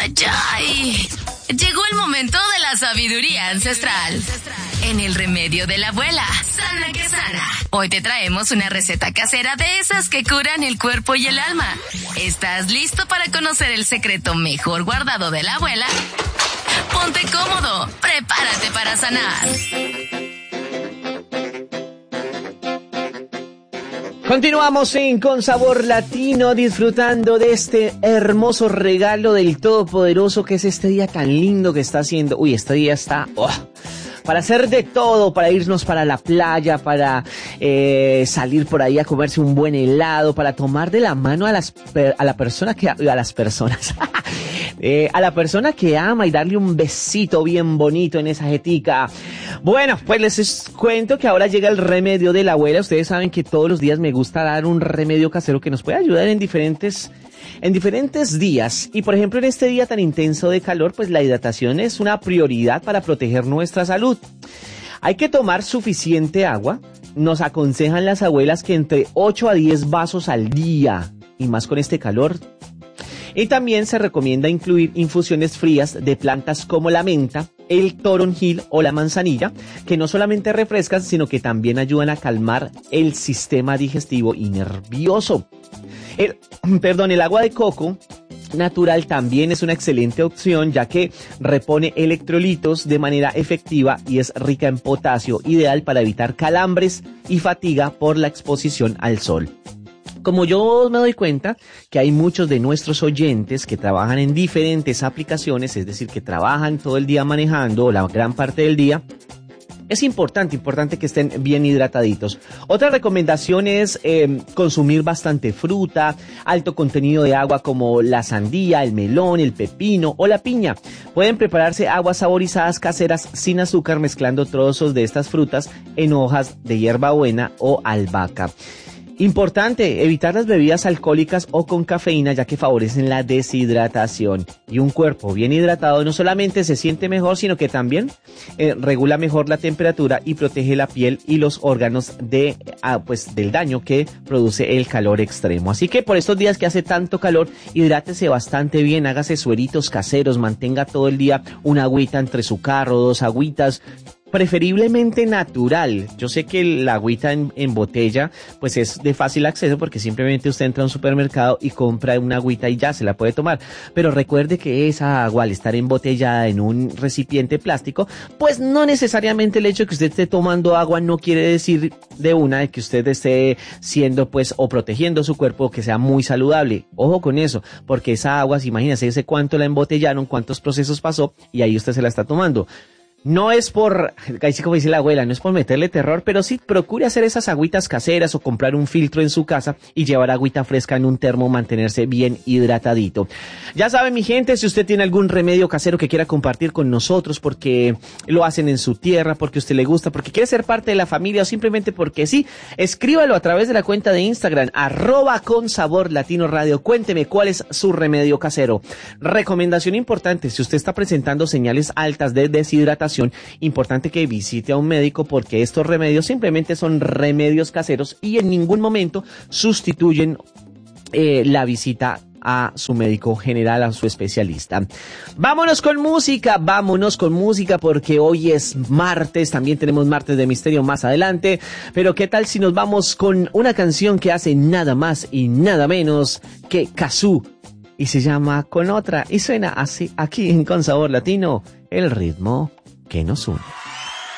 ¡Ay! Llegó el momento de la sabiduría ancestral. En el remedio de la abuela, sana que sana. Hoy te traemos una receta casera de esas que curan el cuerpo y el alma. ¿Estás listo para conocer el secreto mejor guardado de la abuela? Ponte cómodo, prepárate para sanar. Continuamos en Con Sabor Latino, disfrutando de este hermoso regalo del Todopoderoso, que es este día tan lindo que está haciendo. Uy, este día está para hacer de todo, para irnos para la playa, para salir por ahí a comerse un buen helado, para tomar de la mano a la persona que ama y darle un besito bien bonito en esa jetica. Bueno, pues les cuento que ahora llega el remedio de la abuela. Ustedes saben que todos los días me gusta dar un remedio casero que nos puede ayudar en diferentes días. Y por ejemplo, en este día tan intenso de calor, pues la hidratación es una prioridad para proteger nuestra salud. Hay que tomar suficiente agua. Nos aconsejan las abuelas que entre 8 a 10 vasos al día, y más con este calor. Y también se recomienda incluir infusiones frías de plantas como la menta, el toronjil o la manzanilla, que no solamente refrescan, sino que también ayudan a calmar el sistema digestivo y nervioso. El agua de coco natural también es una excelente opción, ya que repone electrolitos de manera efectiva y es rica en potasio, ideal para evitar calambres y fatiga por la exposición al sol. Como yo me doy cuenta que hay muchos de nuestros oyentes que trabajan en diferentes aplicaciones, es decir, que trabajan todo el día manejando o la gran parte del día, es importante que estén bien hidrataditos. Otra recomendación es consumir bastante fruta, alto contenido de agua como la sandía, el melón, el pepino o la piña. Pueden prepararse aguas saborizadas caseras sin azúcar mezclando trozos de estas frutas en hojas de hierbabuena o albahaca. Importante, evitar las bebidas alcohólicas o con cafeína, ya que favorecen la deshidratación. Y un cuerpo bien hidratado no solamente se siente mejor, sino que también regula mejor la temperatura y protege la piel y los órganos del daño que produce el calor extremo. Así que por estos días que hace tanto calor, hidrátese bastante bien, hágase sueritos caseros, mantenga todo el día una agüita entre su carro, 2 agüitas, preferiblemente natural. Yo sé que la agüita en botella pues es de fácil acceso, porque simplemente usted entra a un supermercado y compra una agüita y ya se la puede tomar, pero recuerde que esa agua, al estar embotellada en un recipiente plástico, pues no necesariamente el hecho de que usted esté tomando agua no quiere decir de una de que usted esté siendo pues o protegiendo su cuerpo, que sea muy saludable. Ojo con eso, porque esa agua, imagínese ese cuánto la embotellaron, cuántos procesos pasó y ahí usted se la está tomando. No es por, así como dice la abuela, no es por meterle terror, pero sí procure hacer esas agüitas caseras o comprar un filtro en su casa y llevar agüita fresca en un termo, mantenerse bien hidratadito. Ya saben, mi gente, si usted tiene algún remedio casero que quiera compartir con nosotros porque lo hacen en su tierra, porque a usted le gusta, porque quiere ser parte de la familia o simplemente porque sí, escríbalo a través de la cuenta de Instagram, @consaborlatinoradio. Cuénteme cuál es su remedio casero. Recomendación importante, si usted está presentando señales altas de deshidratación, importante que visite a un médico, porque estos remedios simplemente son remedios caseros y en ningún momento sustituyen la visita a su médico general, a su especialista. Vámonos con música, porque hoy es martes, también tenemos martes de misterio más adelante, pero qué tal si nos vamos con una canción que hace nada más y nada menos que Cazzu, y se llama Con Otra, y suena así aquí en Con Sabor Latino, el ritmo que nos une.